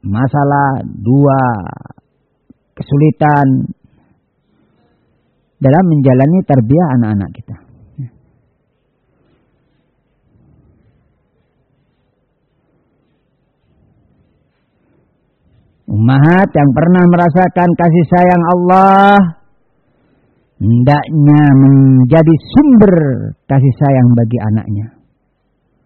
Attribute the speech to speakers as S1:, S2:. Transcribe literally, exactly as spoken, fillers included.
S1: masalah, dua kesulitan dalam menjalani tarbiyah anak-anak kita. Ummahat yang pernah merasakan kasih sayang Allah, hendaknya menjadi sumber kasih sayang bagi anaknya.